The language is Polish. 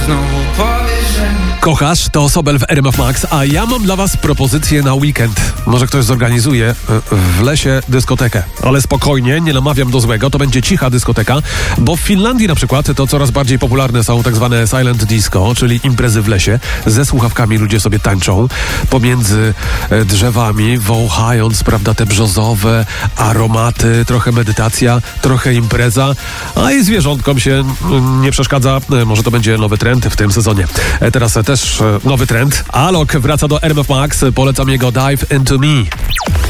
Kochasz? To Sobel w RMF Max, a ja mam dla was propozycję na weekend. Może ktoś zorganizuje w lesie dyskotekę. Ale spokojnie, nie namawiam do złego, to będzie cicha dyskoteka, bo w Finlandii na przykład to coraz bardziej popularne są tak zwane silent disco, czyli imprezy w lesie. Ze słuchawkami ludzie sobie tańczą pomiędzy drzewami, wąchając, prawda, te brzozowe aromaty, trochę medytacja, trochę impreza, a i zwierzątkom się nie przeszkadza. Może to będzie nowy trend w tym sezonie. Teraz też nowy trend. Alok wraca do RMF Max. Polecam jego Dive Into Me.